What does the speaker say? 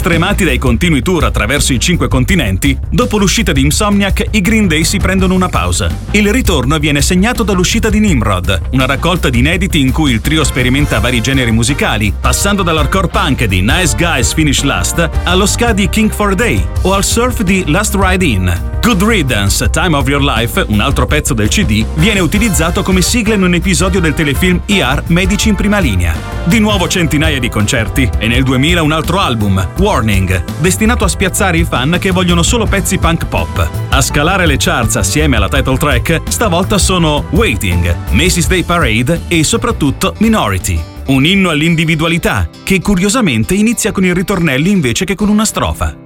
Stremati dai continui tour attraverso i 5 continenti, dopo l'uscita di Insomniac, i Green Day si prendono una pausa. Il ritorno viene segnato dall'uscita di Nimrod, una raccolta di inediti in cui il trio sperimenta vari generi musicali, passando dall'hardcore punk di Nice Guys Finish Last allo ska di King for a Day o al surf di Last Ride In. Good Riddance, Time of Your Life, un altro pezzo del CD, viene utilizzato come sigla in un episodio del telefilm ER Medici in prima linea. Di nuovo centinaia di concerti e nel 2000 un altro album, Warning, destinato a spiazzare i fan che vogliono solo pezzi punk pop. A scalare le charts assieme alla title track stavolta sono Waiting, Macy's Day Parade e soprattutto Minority. Un inno all'individualità che curiosamente inizia con i ritornelli invece che con una strofa.